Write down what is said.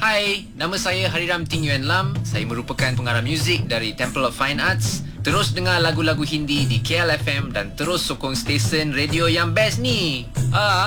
Hai, nama saya Hariram Ting Yuan Lam. Saya merupakan pengarah muzik dari Temple of Fine Arts. Terus dengar lagu-lagu Hindi di KLFM dan terus sokong stesen radio yang best ni.